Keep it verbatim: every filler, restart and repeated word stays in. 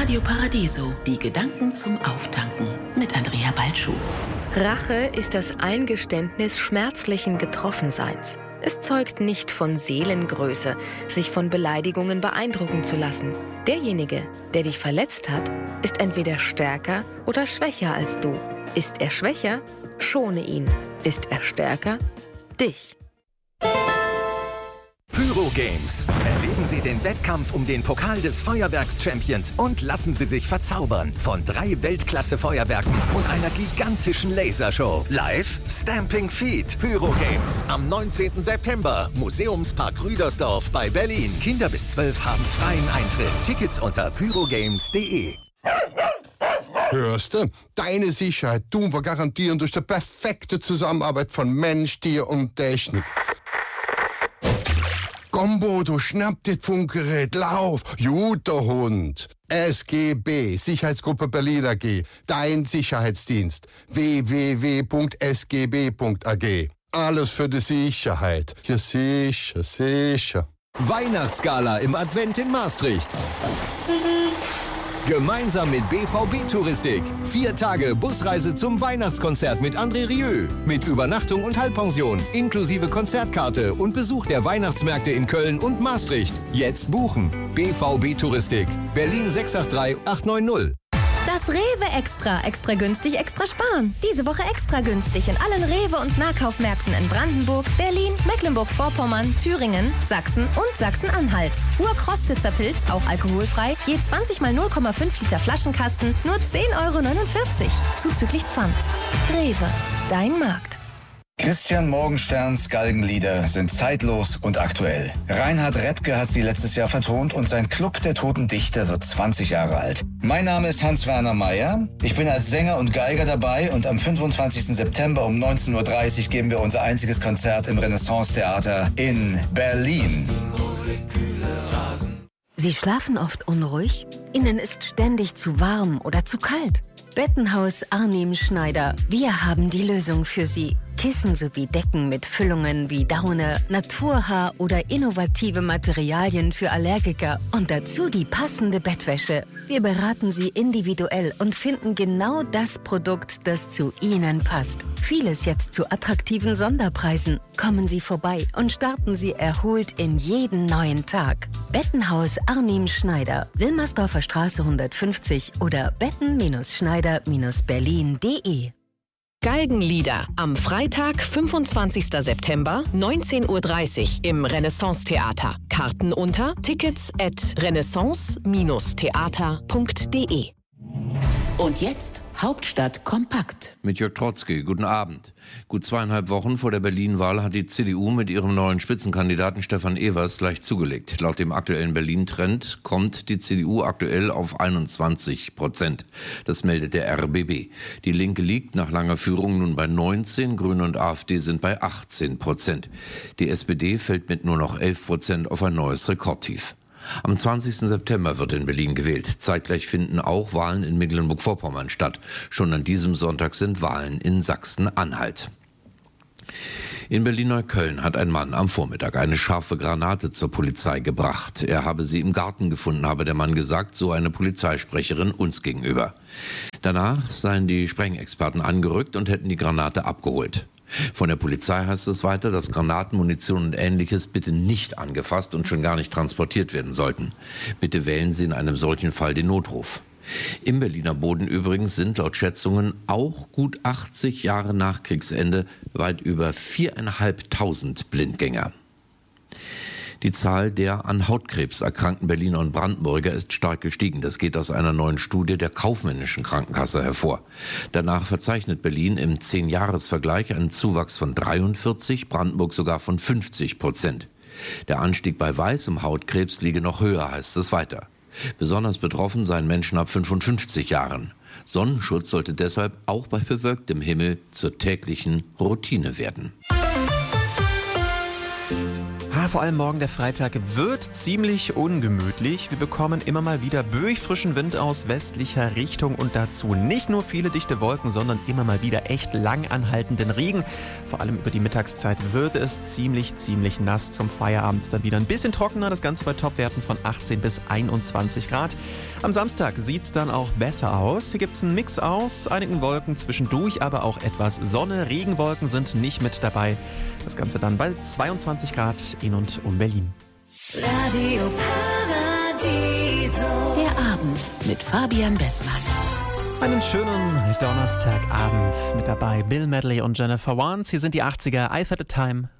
Radio Paradiso, die Gedanken zum Auftanken mit Andrea Balschuh. Rache ist das Eingeständnis schmerzlichen Getroffenseins. Es zeugt nicht von Seelengröße, sich von Beleidigungen beeindrucken zu lassen. Derjenige, der dich verletzt hat, ist entweder stärker oder schwächer als du. Ist er schwächer? Schone ihn. Ist er stärker? Dich. Pyro Games. Erleben Sie den Wettkampf um den Pokal des Feuerwerks-Champions und lassen Sie sich verzaubern von drei Weltklasse-Feuerwerken und einer gigantischen Lasershow. Live Stamping Feet. Pyro Games am neunzehnten September. Museumspark Rüdersdorf bei Berlin. Kinder bis zwölf haben freien Eintritt. Tickets unter pyrogames punkt de. Hörst du? Deine Sicherheit tun wir garantieren durch die perfekte Zusammenarbeit von Mensch, Tier und Technik. Gombo, du schnapp das Funkgerät, lauf, guter Hund. S G B, Sicherheitsgruppe Berlin A G, dein Sicherheitsdienst. w w w punkt s g b punkt a g. Alles für die Sicherheit. Ja, sicher, sicher. Weihnachtsgala im Advent in Maastricht. Gemeinsam mit B V B Touristik. Vier Tage Busreise zum Weihnachtskonzert mit André Rieu. Mit Übernachtung und Halbpension, inklusive Konzertkarte und Besuch der Weihnachtsmärkte in Köln und Maastricht. Jetzt buchen. B V B Touristik. Berlin sechs acht drei acht neun null. Das Rewe Extra. Extra günstig, extra sparen. Diese Woche extra günstig in allen Rewe- und Nahkaufmärkten in Brandenburg, Berlin, Mecklenburg-Vorpommern, Thüringen, Sachsen und Sachsen-Anhalt. Urkrostitzer Pilz, auch alkoholfrei, je zwanzig mal null Komma fünf Liter Flaschenkasten, nur zehn Euro neunundvierzig. Zuzüglich Pfand. Rewe, dein Markt. Christian Morgensterns Galgenlieder sind zeitlos und aktuell. Reinhard Repke hat sie letztes Jahr vertont und sein Club der Toten Dichter wird zwanzig Jahre alt. Mein Name ist Hans-Werner Meyer. Ich bin als Sänger und Geiger dabei und am fünfundzwanzigsten September um neunzehn Uhr dreißig geben wir unser einziges Konzert im Renaissance-Theater in Berlin. Sie schlafen oft unruhig? Ihnen ist ständig zu warm oder zu kalt? Bettenhaus Arnim Schneider. Wir haben die Lösung für Sie. Kissen sowie Decken mit Füllungen wie Daune, Naturhaar oder innovative Materialien für Allergiker und dazu die passende Bettwäsche. Wir beraten Sie individuell und finden genau das Produkt, das zu Ihnen passt. Vieles jetzt zu attraktiven Sonderpreisen. Kommen Sie vorbei und starten Sie erholt in jeden neuen Tag. Bettenhaus Arnim Schneider, Wilmersdorfer Straße hundertfünfzig oder betten Schneider Berlin punkt de. Galgenlieder am Freitag, fünfundzwanzigsten September, neunzehn Uhr dreißig im Renaissance-Theater. Karten unter tickets at renaissance Bindestrich theater punkt de. Und jetzt Hauptstadt kompakt. Mit Jörg Trotzki, guten Abend. Gut zweieinhalb Wochen vor der Berlin-Wahl hat die C D U mit ihrem neuen Spitzenkandidaten Stefan Evers leicht zugelegt. Laut dem aktuellen Berlin-Trend kommt die C D U aktuell auf einundzwanzig Prozent. Das meldet der R B B. Die Linke liegt nach langer Führung nun bei neunzehn, Grüne und AfD sind bei achtzehn Prozent. Die S P D fällt mit nur noch elf Prozent auf ein neues Rekordtief. Am zwanzigsten September wird in Berlin gewählt. Zeitgleich finden auch Wahlen in Mecklenburg-Vorpommern statt. Schon an diesem Sonntag sind Wahlen in Sachsen-Anhalt. In Berlin-Neukölln hat ein Mann am Vormittag eine scharfe Granate zur Polizei gebracht. Er habe sie im Garten gefunden, habe der Mann gesagt, so eine Polizeisprecherin uns gegenüber. Danach seien die Sprengexperten angerückt und hätten die Granate abgeholt. Von der Polizei heißt es weiter, dass Granaten, Munition und Ähnliches bitte nicht angefasst und schon gar nicht transportiert werden sollten. Bitte wählen Sie in einem solchen Fall den Notruf. Im Berliner Boden übrigens sind laut Schätzungen auch gut achtzig Jahre nach Kriegsende weit über viertausendfünfhundert Blindgänger. Die Zahl der an Hautkrebs erkrankten Berliner und Brandenburger ist stark gestiegen. Das geht aus einer neuen Studie der Kaufmännischen Krankenkasse hervor. Danach verzeichnet Berlin im zehn-Jahres-Vergleich einen Zuwachs von dreiundvierzig, Brandenburg sogar von fünfzig Prozent. Der Anstieg bei weißem Hautkrebs liege noch höher, heißt es weiter. Besonders betroffen seien Menschen ab fünfundfünfzig Jahren. Sonnenschutz sollte deshalb auch bei bewölktem Himmel zur täglichen Routine werden. Ja, vor allem morgen der Freitag wird ziemlich ungemütlich. Wir bekommen immer mal wieder böig-frischen Wind aus westlicher Richtung und dazu nicht nur viele dichte Wolken, sondern immer mal wieder echt lang anhaltenden Regen. Vor allem über die Mittagszeit wird es ziemlich, ziemlich nass. Zum Feierabend dann wieder ein bisschen trockener, das Ganze bei Topwerten von achtzehn bis einundzwanzig Grad. Am Samstag sieht es dann auch besser aus. Hier gibt es einen Mix aus einigen Wolken, zwischendurch aber auch etwas Sonne. Regenwolken sind nicht mit dabei. Das Ganze dann bei zweiundzwanzig Grad in und um Berlin. Radio Paradiso. Der Abend mit Fabian Bessmann. Einen schönen Donnerstagabend mit dabei. Bill Medley und Jennifer Warnes. Hier sind die achtziger. I've had a time